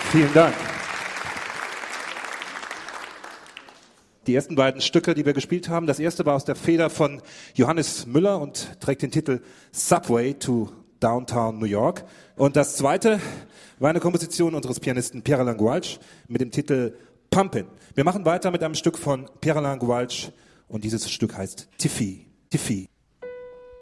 Vielen Dank. Die ersten beiden Stücke, die wir gespielt haben, das erste war aus der Feder von Johannes Müller und trägt den Titel Subway to Downtown New York. Und das zweite war eine Komposition unseres Pianisten Pierre Alain Gouache mit dem Titel Pumpin'. Wir machen weiter mit einem Stück von Pierre Alain Gouache und dieses Stück heißt Tiffy. Tiffy.